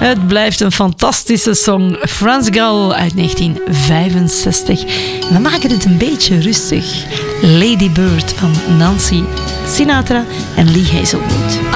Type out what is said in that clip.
Het blijft een fantastische song. France Gall uit 1965. We maken het een beetje rustig. Lady Bird van Nancy Sinatra en Lee Hazelwood.